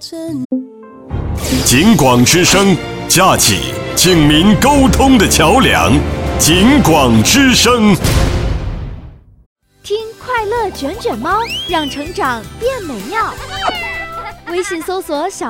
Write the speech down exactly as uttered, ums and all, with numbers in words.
警广之声，架起警民沟通的桥梁。警广之声， 听快乐卷卷猫，让成长变美妙。微信搜索小